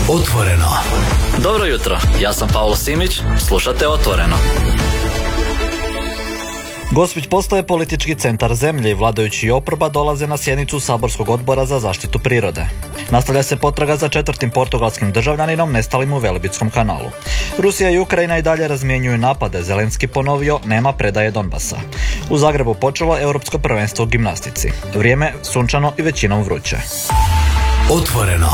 Otvoreno. Dobro jutro, ja sam Pavlo Simić, slušate Otvoreno. Gospić postaje politički centar zemlje i vladajući i oporba dolaze na sjednicu Saborskog odbora za zaštitu prirode. Nastavlja se potraga za 4. portugalskim državljaninom nestalim u Velebitskom kanalu. Rusija i Ukrajina i dalje razmjenjuju napade. Zelenski ponovio, nema predaje Donbasa. U Zagrebu počelo Europsko prvenstvo u gimnastici. Vrijeme sunčano i većinom vruće. Otvoreno.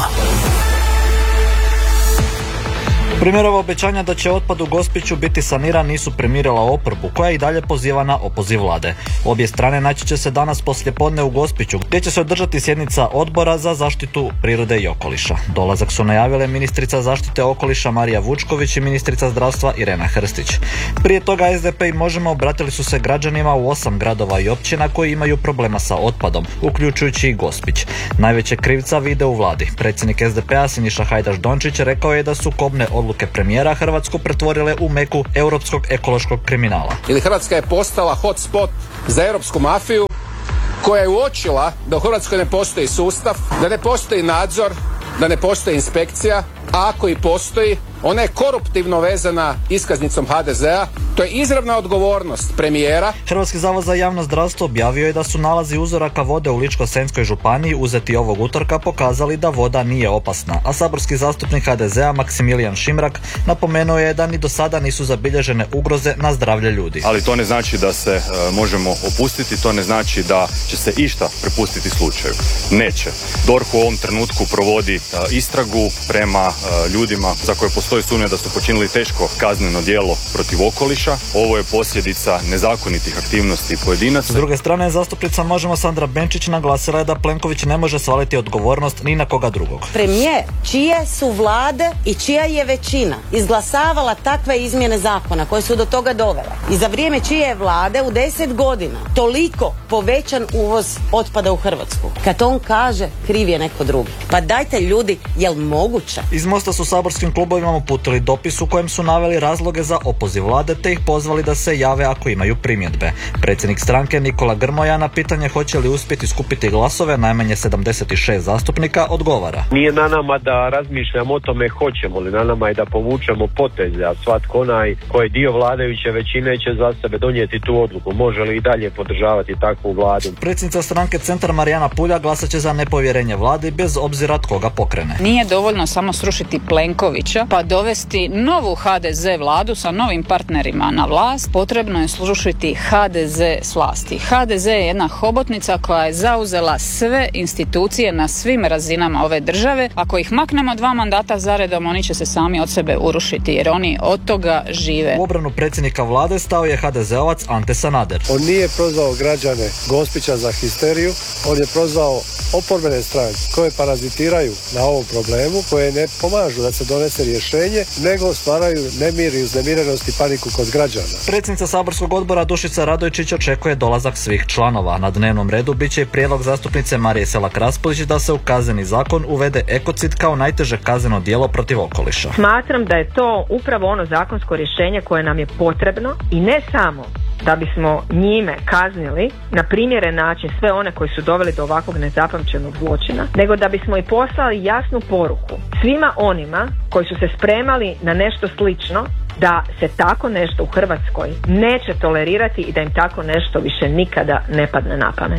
Premijerova obećanja da će otpad u Gospiću biti saniran nisu primirila oporbu, koja i dalje poziva na opoziv vlade. Obje strane naći će se danas poslijepodne u Gospiću, gdje će se održati sjednica odbora za zaštitu prirode i okoliša. Dolazak su najavile ministrica zaštite okoliša Marija Vučković i ministrica zdravstva Irena Hrstić. Prije toga SDP i Možemo obratili su se građanima u 8 gradova i općina koji imaju problema sa otpadom, uključujući i Gospić. Najveće krivca vide u vladi. Predsjednik SDP-a Siniša Hajdaš Dončić rekao je da su kobne odluke premijera Hrvatsku pretvorile u meku europskog ekološkog kriminala. Hrvatska je postala hotspot za europsku mafiju koja je uočila da u Hrvatskoj ne postoji sustav, da ne postoji nadzor, da ne postoji inspekcija, a ako i postoji, ona je koruptivno vezana iskaznicom HDZ-a. To je izravna odgovornost premijera. Hrvatski zavod za javno zdravstvo objavio je da su nalazi uzoraka vode u Ličko-senjskoj županiji uzeti ovog utorka pokazali da voda nije opasna, a saborski zastupnik HDZ-a Maksimilijan Šimrak napomenuo je da ni do sada nisu zabilježene ugroze na zdravlje ljudi. Ali to ne znači da se možemo opustiti, to ne znači da će se išta prepustiti slučaju. Neće. DORH u ovom trenutku provodi istragu prema ljudima za koje postoji sumnja da su počinili teško kazneno djelo protiv okoliša. Ovo je posljedica nezakonitih aktivnosti pojedinaca. S druge strane, zastupnica Možemo Sandra Benčić naglasila je da Plenković ne može svaliti odgovornost ni na koga drugog. Premijer, čije su vlade i čija je većina izglasavala takve izmjene zakona koje su do toga dovele i za vrijeme čije je vlade u 10 godina toliko povećan uvoz otpada u Hrvatsku. Kad on kaže, kriv je neko drugi. Pa dajte ljudi, jel moguće? Iz Mosta su saborskim klubovima uputili dopis u kojem su naveli razloge za opoziv vlade te ih pozvali da se jave ako imaju primjedbe. Predsjednik stranke Nikola Grmoja na pitanje hoće li uspjeti skupiti glasove najmanje 76 zastupnika odgovara. Nije na nama da razmišljamo o tome hoćemo li, na nama je da povučemo poteze, a svatko onaj koji je dio vladajuće većine će za sebe donijeti tu odluku. Može li i dalje podržavati takvu vladu? Predsjednica stranke Centar Marijana Puljak glasat će za nepovjerenje vladi bez obzira tko ga pokrene. Nije dovoljno samo srušiti Plenkovića pa dovesti novu HDZ vladu sa novim partnerima na vlast, potrebno je srušiti HDZ s vlasti. HDZ je jedna hobotnica koja je zauzela sve institucije na svim razinama ove države. Ako ih maknemo 2 mandata zaredom, oni će se sami od sebe urušiti jer oni od toga žive. U obranu predsjednika vlade stao je HDZ-ovac Ante Sanader. On nije prozvao građane Gospića za histeriju, on je prozvao oporbene stranke koje parazitiraju na ovom problemu, koje ne pomažu da se donese rješenje, nego stvaraju nemir i uznemirenost i paniku kod građana. Predsjednica saborskog odbora Dušica Radojčić očekuje dolazak svih članova. Na dnevnom redu bit će i prijedlog zastupnice Marije Selak Raspudić da se u Kazneni zakon uvede ekocid kao najteže kazneno djelo protiv okoliša. Smatram da je to upravo ono zakonsko rješenje koje nam je potrebno i ne samo da bismo njime kaznili na primjeren način sve one koji su doveli do ovakvog nezapamćenog zločina, nego da bismo i poslali jasnu poruku svima onima koji su se spremali na nešto slično, da se tako nešto u Hrvatskoj neće tolerirati i da im tako nešto više nikada ne padne na pamet.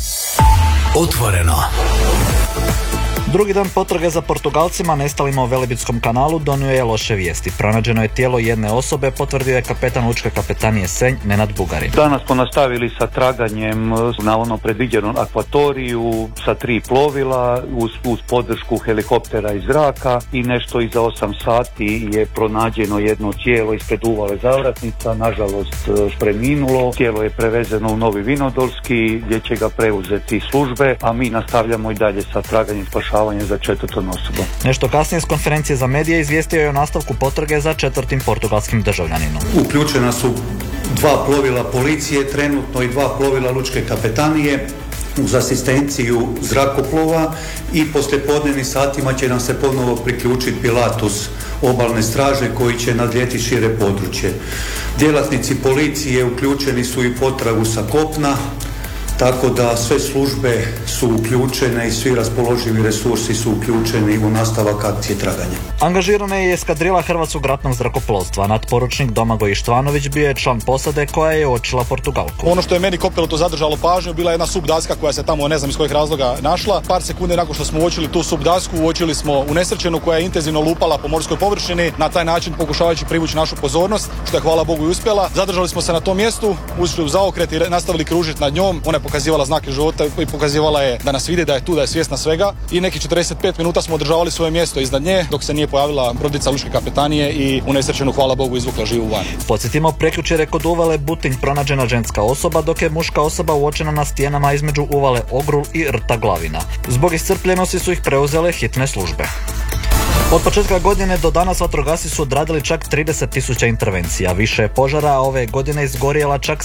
Otvoreno. Drugi dan potrage za Portugalcima nestalima u Velebitskom kanalu donio je loše vijesti. Pronađeno je tijelo jedne osobe, potvrdio je kapetan Lučke kapetanije Senj Nenad Bugarin. Danas smo nastavili sa traganjem na ono predviđenom akvatoriju sa 3 plovila uz podršku helikoptera iz zraka i nešto iza 8 sati je pronađeno jedno tijelo ispred uvale Zavratnica, nažalost preminulo. Tijelo je prevezeno u Novi Vinodolski gdje će ga preuzeti službe, a mi nastavljamo i dalje sa traganjem spašavanja za 4. osobom. Nešto kasnije s konferencije za medije izvijestio je o nastavku potrage za 4. portugalskim državljaninom. Uključena su 2 plovila policije, trenutno i 2 plovila Lučke kapetanije uz asistenciju zrakoplova i poslijepodnevnim satima će nam se ponovo priključiti Pilatus obalne straže koji će nadlijeti šire područje. Djelatnici policije uključeni su i potragu sa kopna, tako da sve službe su uključene i svi raspoloživi resursi su uključeni u nastavak akcije traganja. Angažirana je eskadrila Hrvatskog ratnog zrakoplovstva. Nadporučnik Domagoj Ištvanović bio je član posade koja je uočila Portugalku. Ono što je meni kopilotu zadržalo pažnju bila jedna subdaska koja se tamo ne znam iz kojih razloga našla. Par sekundi nakon što smo uočili tu subdasku, uočili smo unesrećenu koja je intenzivno lupala po morskoj površini, na taj način pokušavajući privući našu pozornost, što je hvala Bogu i uspjela. Zadržali smo se na tom mjestu, ušli u zaokret i nastavili kružiti nad njom. Ona je pokazivala znake života i pokazivala je da nas vidi, da je tu, da je svjesna svega. I nekih 45 minuta smo održavali svoje mjesto iznad nje dok se nije pojavila brodica lučke kapetanije i unesrećenu hvala Bogu izvukla živu van. Podsjetimo, prekjučer je kod uvale Butinj pronađena ženska osoba, dok je muška osoba uočena na stijenama između uvale Ogrul i rta Glavina. Zbog iscrpljenosti su ih preuzele hitne službe. Od početka godine do danas vatrogasci su odradili čak 30.000 intervencija. Više je požara, a ove godine izgorjela čak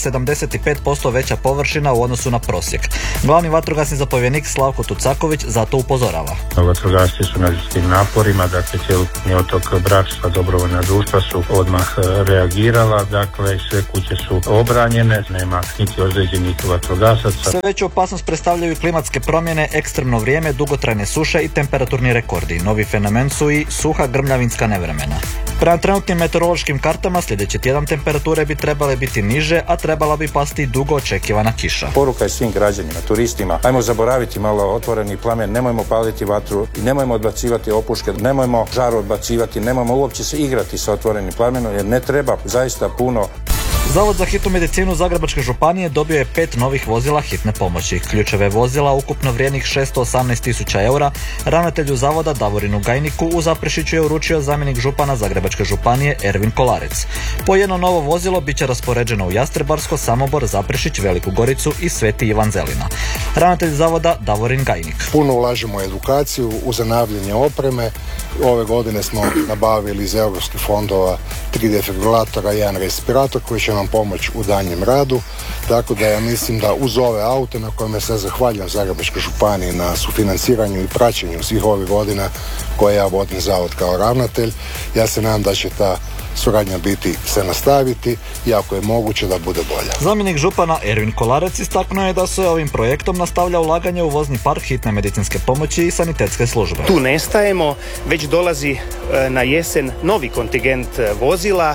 75% veća površina u odnosu na prosjek. Glavni vatrogasni zapovjednik Slavko Tucaković zato upozorava. Vatrogasci su na svim naporima, dakle cjelokupni otok Bračstva, dobrovoljna društva su odmah reagirala, dakle sve kuće su obranjene, nema niti ozlijeđenih vatrogasaca. Sve veću opasnost predstavljaju klimatske promjene, ekstremno vrijeme, dugotrajne suše i temperaturni rekordi. Novi fenomen su i suha grmljavinska nevremena. Prema trenutnim meteorološkim kartama sljedeći tjedan temperature bi trebale biti niže, a trebala bi pasti dugo očekivana kiša. Poruka je svim građanima, turistima, ajmo zaboraviti malo otvoreni plamen, nemojmo paliti vatru i nemojmo odbacivati opuške, nemojmo žar odbacivati, nemojmo uopće se igrati sa otvorenim plamenom jer ne treba zaista puno. Zavod za hitnu medicinu Zagrebačke županije dobio je 5 novih vozila hitne pomoći. Ključeve vozila, ukupno vrijednih 618.000 eura, ravnatelju zavoda Davorinu Gajniku u Zaprešiću je uručio zamjenik župana Zagrebačke županije Ervin Kolarec. Po jedno novo vozilo bit će raspoređeno u Jastrebarsko, Samobor, Zaprešić, Veliku Goricu i Sveti Ivan Zelina. Ravnatelj zavoda Davorin Gajnik. Puno ulažemo u edukaciju, u zanavljanje opreme. Ove godine smo nabavili iz europskih fondova 3 defibrilatora i 1 respirator koji će nam pomoći u daljnjem radu, tako da ja mislim da uz ove aute na kojima se zahvaljujem Zagrebačkoj županiji na sufinanciranju i praćenju svih ovih godina koje ja vodim zavod kao ravnatelj, ja se nadam da će ta suradnja se nastaviti i ako je moguće da bude bolja. Zamjenik župana Ervin Kolarec istaknuo je da se ovim projektom nastavlja ulaganje u vozni park hitne medicinske pomoći i sanitetske službe. Tu ne stajemo, već dolazi na jesen novi kontingent vozila,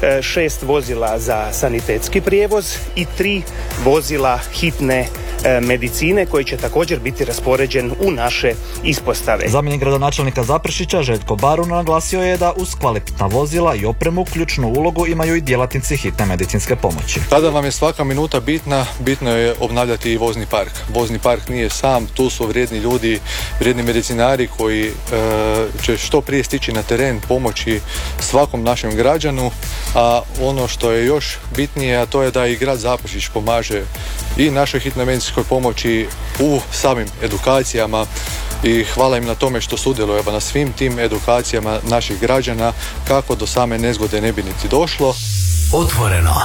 6 vozila za sanitetski prijevoz i 3 vozila hitne medicine koji će također biti raspoređen u naše ispostave. Zamjenik gradonačelnika Zaprešića Željko Barun naglasio je da uz kvalitetna vozila i opremu ključnu ulogu imaju i djelatnici hitne medicinske pomoći. Kada vam je svaka minuta bitna, bitno je obnavljati i vozni park. Vozni park nije sam, tu su vrijedni ljudi, vrijedni medicinari koji će što prije stići na teren, pomoći svakom našem građanu, a ono što je još bitnije, a to je da i grad Zaprešić pomaže i našoj hitnoj medicinskoj pomoći u samim edukacijama i hvala im na tome što sudjeluju na svim tim edukacijama naših građana kako do same nezgode ne bi niti došlo. Otvoreno.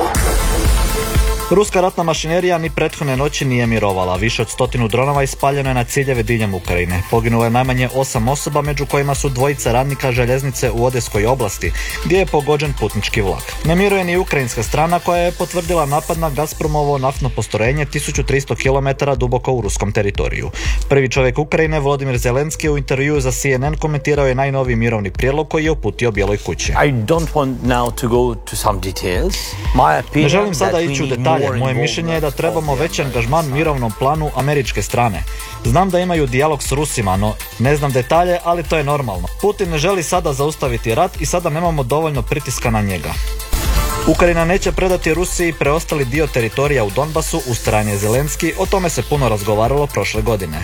Ruska ratna mašinerija ni prethodne noći nije mirovala. Više od 100 dronova ispaljeno je na ciljeve diljem Ukrajine. Poginulo je najmanje 8 osoba, među kojima su 2 radnika željeznice u Odeskoj oblasti, gdje je pogođen putnički vlak. Ne miruje ni ukrajinska strana koja je potvrdila napad na Gazpromovo naftno postrojenje 1300 km duboko u ruskom teritoriju. Prvi čovjek Ukrajine, Volodymyr Zelenski, u intervjuu za CNN komentirao je najnoviji mirovni prijedlog koji je uputio Bijeloj kući. Ne želim sada ići u detalje. Moje mišljenje je da trebamo veći angažman mirovnom planu američke strane. Znam da imaju dijalog s Rusima, no ne znam detalje, ali to je normalno. Putin ne želi sada zaustaviti rat i sada nemamo dovoljno pritiska na njega. Ukrajina neće predati Rusiji preostali dio teritorija u Donbasu, ustrajan je Zelenski, o tome se puno razgovaralo prošle godine.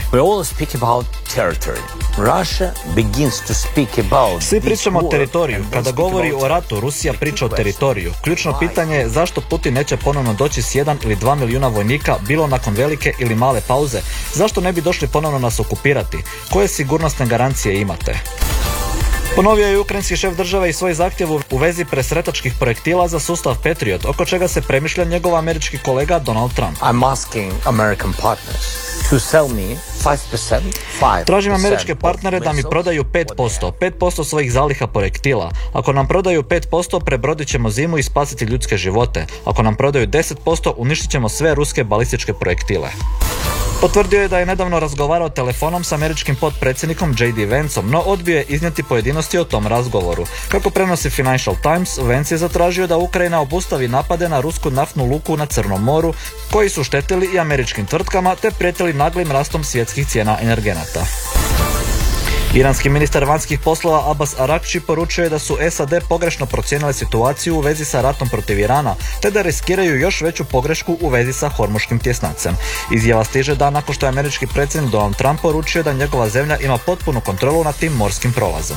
Svi pričamo o teritoriju. Kada govori o ratu, Rusija priča o teritoriju. Ključno pitanje je zašto Putin neće ponovno doći s 1 ili 2 milijuna vojnika, bilo nakon velike ili male pauze. Zašto ne bi došli ponovno nas okupirati? Koje sigurnosne garancije imate? Ponovio je ukrajinski šef države i svoj zahtjev u vezi presretačkih projektila za sustav Patriot, oko čega se premišlja njegov američki kolega Donald Trump. to sell me 5%. Tražim američke partnere da mi prodaju 5%. 5% svojih zaliha projektila. Ako nam prodaju 5%, prebrodit ćemo zimu i spasiti ljudske živote. Ako nam prodaju 10%, uništit ćemo sve ruske balističke projektile. Potvrdio je da je nedavno razgovarao telefonom s američkim potpredsjednikom J.D. Vanceom, no odbio je iznijeti pojedinosti o tom razgovoru. Kako prenosi Financial Times, Vance je zatražio da Ukrajina obustavi napade na rusku naftnu luku na Crnom moru, koji su štetili i američkim tvrtkama te prijetili naglim rastom svjetskih cijena energenata. Iranski ministar vanjskih poslova Abbas Arakči poručio je da su SAD pogrešno procijenile situaciju u vezi sa ratom protiv Irana, te da riskiraju još veću pogrešku u vezi sa Hormuškim tjesnacem. Izjava stiže dan nakon što je američki predsjednik Donald Trump poručio da njegova zemlja ima potpunu kontrolu nad tim morskim prolazom.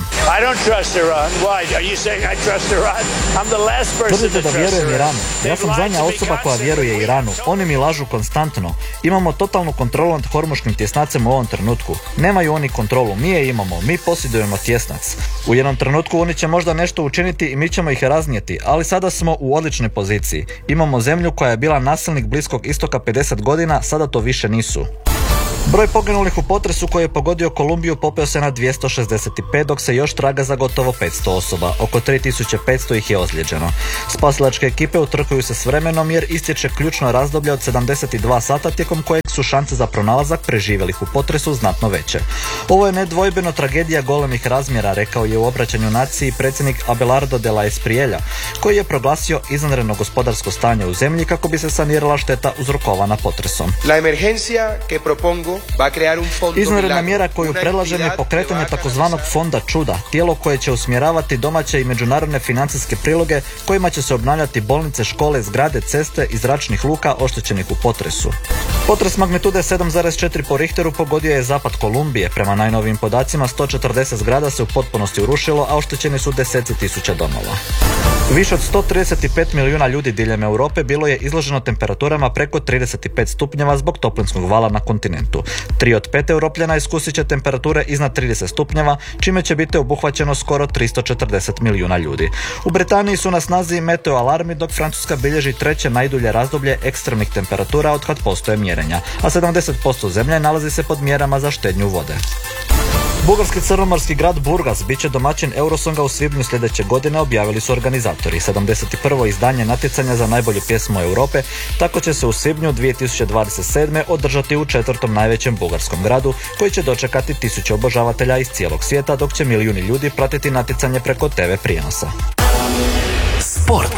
Tvrdite da vjerujem Iranu. Ja sam zadnja osoba koja vjeruje Iranu. Oni mi lažu konstantno. Imamo totalnu kontrolu nad Hormuškim tjesnacem u ovom trenutku. Nemaju oni kontrolu, mi je imamo. Mi posjedujemo tjesnac. U jednom trenutku oni će možda nešto učiniti i mi ćemo ih raznijeti, ali sada smo u odličnoj poziciji. Imamo zemlju koja je bila nasilnik Bliskog istoka 50 godina, sada to više nisu. Broj poginulih u potresu koji je pogodio Kolumbiju popeo se na 265, dok se još traga za gotovo 500 osoba. Oko 3500 ih je ozlijeđeno. Spasilačke ekipe utrkuju se s vremenom jer istječe ključno razdoblje od 72 sata tijekom kojeg su šanse za pronalazak preživjelih u potresu znatno veće. Ovo je nedvojbeno tragedija golemih razmjera, rekao je u obraćanju naciji predsjednik Abelardo de la Espriella, koji je proglasio izvanredno gospodarsko stanje u zemlji kako bi se sanirala šteta uzrokovana potresom. Izvanredna mjera koju predlažem je pokretanje takozvanog fonda čuda, tijelo koje će usmjeravati domaće i međunarodne financijske priloge kojima će se obnavljati bolnice, škole, zgrade, ceste i zračnih luka oštećenih u potresu. Potres magnitude 7,4 po Richteru pogodio je zapad Kolumbije. Prema najnovijim podacima 140 zgrada se u potpunosti urušilo, a oštećeni su deseci tisuća domova. Više od 135 milijuna ljudi diljem Europe bilo je izloženo temperaturama preko 35 stupnjeva zbog toplinskog vala na kontinentu. 3 od 5 Europljana iskusit će temperature iznad 30 stupnjeva, čime će biti obuhvaćeno skoro 340 milijuna ljudi. U Britaniji su na snazi meteo alarmi, dok Francuska bilježi treće najdulje razdoblje ekstremnih temperatura od kad postoje mjerenja, a 70% zemlje nalazi se pod mjerama za štednju vode. Bugarski crnomorski grad Burgas bit će domaćin Eurosonga u svibnju sljedeće godine, objavili su organizatori. 71. izdanje natjecanja za najbolju pjesmu Europe tako će se u svibnju 2027. održati u četvrtom najvećem bugarskom gradu, koji će dočekati tisuće obožavatelja iz cijelog svijeta, dok će milijuni ljudi pratiti natjecanje preko TV prijenosa. Sport.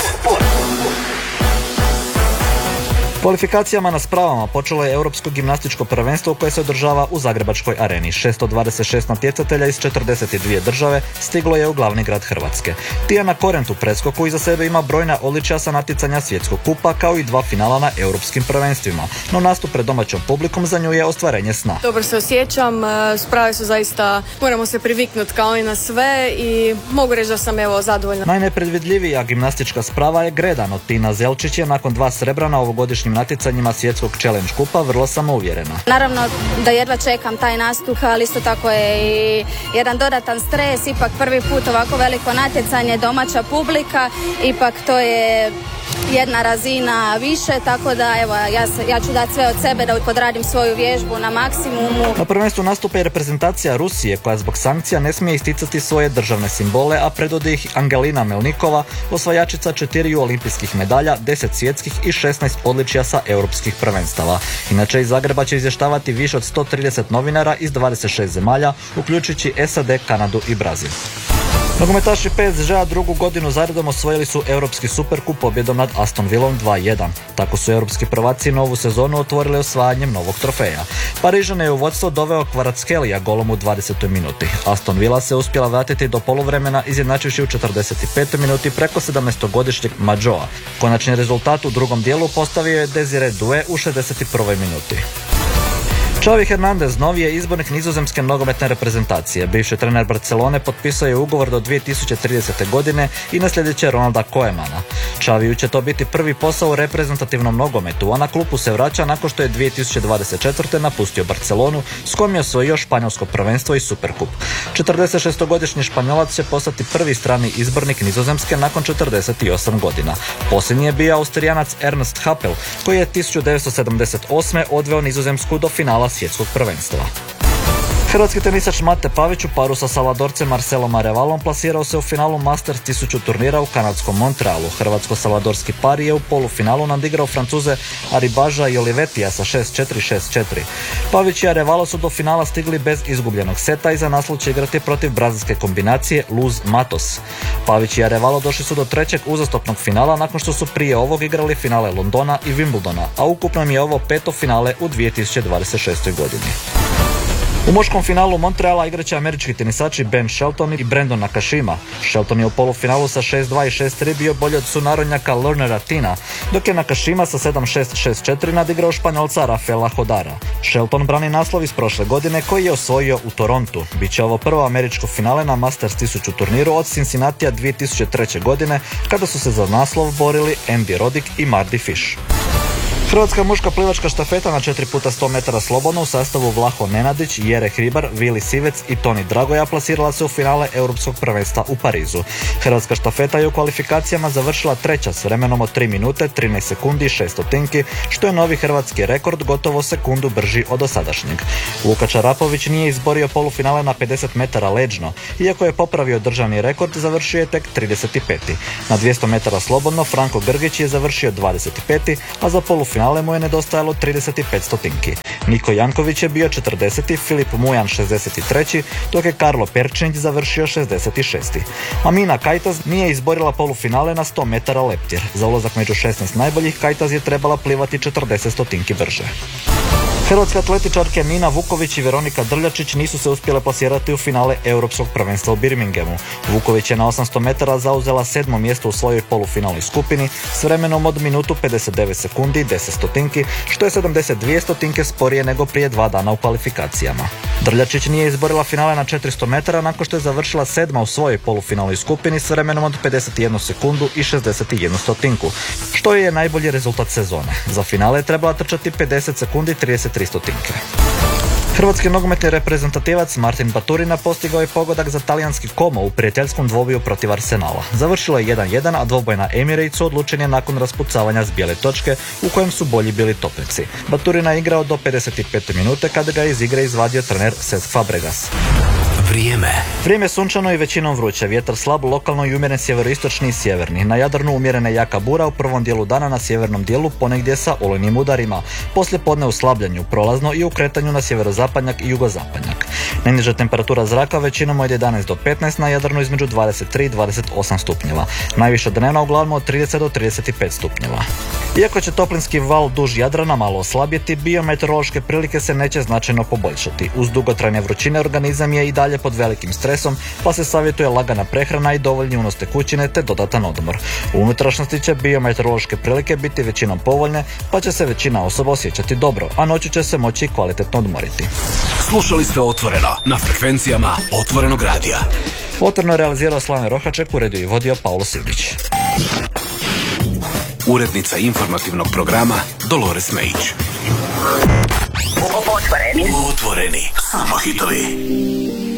Kvalifikacijama na spravama počelo je Europsko gimnastičko prvenstvo koje se održava u Zagrebačkoj areni. 626 natjecatelja iz 42 države stiglo je u glavni grad Hrvatske. Tijana Korent u preskoku iza sebe ima brojna odličja sa natjecanja svjetskog kupa kao i 2 finala na europskim prvenstvima, no nastup pred domaćom publikom za nju je ostvarenje sna. Dobro se osjećam, sprave su zaista, moramo se priviknuti kao i na sve i mogu reći da sam zadovoljna. Najnepredvidljivija gimnastička sprava je Gredan. Tina Zelčić je nakon 2 srebra na ovogodišnjim natjecanjima svjetskog challenge kupa vrlo samouvjerena. Naravno da jedva čekam taj nastup, ali isto tako je i jedan dodatan stres, ipak prvi put ovako veliko natjecanje, domaća publika, ipak to je jedna razina više, tako da evo, ja ću dati sve od sebe da podradim svoju vježbu na maksimumu. Na prvenstvu nastupa i reprezentacija Rusije, koja zbog sankcija ne smije isticati svoje državne simbole, a predvodi ih Angelina Melnikova, osvajačica 4 olimpijskih medalja, 10 svjetskih i 16 odličja sa europskih prvenstava. Inače, iz Zagreba će izvještavati više od 130 novinara iz 26 zemalja, uključujući SAD, Kanadu i Brazil. Nogometaši PSG-a drugu godinu zaredom osvojili su Europski superkup pobjedom nad Aston Villom 2-1. Tako su europski prvaci novu sezonu otvorili osvajanjem novog trofeja. Parižane je u vodstvo doveo Kvaratskhelia golom u 20. minuti. Aston Villa se uspjela vratiti do poluvremena izjednačivši u 45. minuti preko 17-godišnjeg Majoa. Konačni rezultat u drugom dijelu postavio je Desire Doué u 61. minuti. Xavi Hernandez novi je izbornik nizozemske nogometne reprezentacije. Bivši trener Barcelone potpisao je ugovor do 2030. godine i nasljedit Ronalda Koemana. Xaviju će to biti prvi posao u reprezentativnom nogometu, a na klupu se vraća nakon što je 2024. napustio Barcelonu, s kojom je osvojio španjolsko prvenstvo i Superkup. 46-godišnji Španjolac će postati prvi strani izbornik nizozemske nakon 48 godina. Posljednji je bio Austrijanac Ernst Happel, koji je 1978. odveo nizozemsku do finala finala svjetskog prvenstva. Hrvatski tenisač Mate Pavić u paru sa Salvadorcem Marcelom Arevalom plasirao se u finalu Masters 1000 turnira u kanadskom Montrealu. Hrvatsko-salvadorski par je u polufinalu nadigrao Francuze Aribaža i Olivetija sa 6-4, 6-4. Pavić i Arevalo su do finala stigli bez izgubljenog seta i za naslov će igrati protiv brazilske kombinacije Luz Matos. Pavić i Arevalo došli su do trećeg uzastopnog finala nakon što su prije ovog igrali finale Londona i Wimbledona, a ukupno im je ovo peto finale u 2026. godini. U muškom finalu Montreala igraće američki tenisači Ben Shelton i Brandon Nakashima. Shelton je u polufinalu sa 6-2 i 6-3 bio bolji od sunarodnjaka Lernera Tina, dok je Nakashima sa 7-6, 6-4 nadigrao Španjolca Rafaela Hodara. Shelton brani naslov iz prošle godine koji je osvojio u Torontu. Biće ovo prvo američko finale na Masters 1000 turniru od Cincinnatija 2003. godine kada su se za naslov borili Andy Roddick i Mardy Fish. Hrvatska muška plivačka štafeta na 4x100 metara slobodno u sastavu Vlaho Nenadić, Jere Hribar, Vili Sivec i Toni Dragoja plasirala se u finale Europskog prvenstva u Parizu. Hrvatska štafeta je u kvalifikacijama završila treća s vremenom od 3 minute, 13 sekundi i 6 stotinki, što je novi hrvatski rekord, gotovo sekundu brži od dosadašnjeg. Luka Čarapović nije izborio polufinale na 50 metara leđno, iako je popravio državni rekord, završio je tek 35. Na 200 metara slobodno Franko Grgić je završio 25. a za polufinalu mu je nedostajalo 35 stotinki. Niko Janković je bio 40. Filip Mujan 63. dok je Karlo Perčinić završio 66. Amina Kajtaz nije izborila polufinale na 100 metara leptir. Za ulazak među 16 najboljih Kajtaz je trebala plivati 40 stotinki brže. Hrvatske atletičarke Nina Vuković i Veronika Drljačić nisu se uspjele plasirati u finale Europskog prvenstva u Birminghamu. Vuković je na 800 metara zauzela 7. mjesto u svojoj polufinalnoj skupini s vremenom od minutu 59 sekundi i 10 stotinki, što je 72 stotinke sporije nego prije 2 dana u kvalifikacijama. Drljačić nije izborila finale na 400 metara nakon što je završila 7. u svojoj polufinalnoj skupini s vremenom od 51 sekundu i 61 stotinku, što je najbolji rezultat sezone. Za finale je trebala trčati 50 sekundi i 33 stotinke. Hrvatski nogometni reprezentativac Martin Baturina postigao je pogodak za talijanski Como u prijateljskom dvobiju protiv Arsenala. Završilo je 1-1, a dvoboj na Emiratesu odlučen je nakon raspucavanja s bijele točke u kojem su bolji bili topnici. Baturina je igrao do 55. minute kada ga je iz igre izvadio trener Cesc Fabregas. Vrijeme sunčano i većinom vruće, vjetar slab, lokalno i umjeren sjeveroistočni i sjeverni. Na Jadranu umjerena jaka bura, u prvom dijelu dana na sjevernom dijelu ponegdje sa olujnim udarima. Poslije podne u slabljenju, prolazno i u kretanju na sjeverozapadnjak i jugozapadnjak. Najniža temperatura zraka većinom od 11 do 15, na Jadranu između 23 i 28 stupnjeva. Najviša dnevna uglavnom od 30 do 35 stupnjeva. Iako će toplinski val duž Jadrana malo oslabjeti, biometeorološke prilike se neće značajno poboljšati. Uz dugotrajne vrućine organizam je i dalje pod velikim stresom, pa se savjetuje lagana prehrana i dovoljni unos tekućine te dodatan odmor. U unutrašnjosti će biometeorološke prilike biti većinom povoljne, pa će se većina osoba osjećati dobro, a noću će se moći kvalitetno odmoriti. Slušali ste Otvoreno na frekvencijama Otvorenog radija. Otvoreno je realizirao Slaven Rohaček, uredio i vodio Paulo Silvić. Urednica informativnog programa Dolores Mejić. Otvoreni. Samo hitovi.